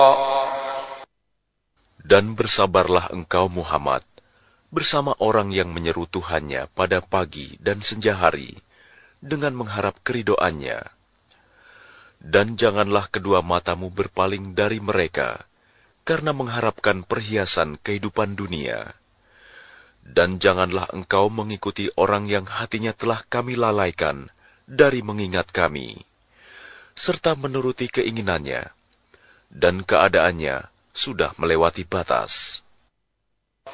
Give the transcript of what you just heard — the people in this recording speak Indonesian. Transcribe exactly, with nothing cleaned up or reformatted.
Dan bersabarlah engkau Muhammad bersama orang yang menyeru Tuhannya pada pagi dan senja hari dengan mengharap keridhoannya. Dan janganlah kedua matamu berpaling dari mereka karena mengharapkan perhiasan kehidupan dunia. Dan janganlah engkau mengikuti orang yang hatinya telah kami lalaikan dari mengingat kami, serta menuruti keinginannya, dan keadaannya sudah melewati batas.